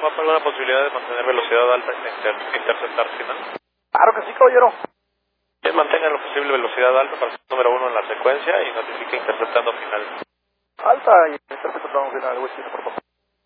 ¿Va a haber alguna posibilidad de mantener velocidad alta y interceptar final? Claro que sí, caballero. Mantengan lo posible velocidad alta para ser número 1 en la secuencia y notifique interceptando final. Alta y interceptando final, güey, por favor.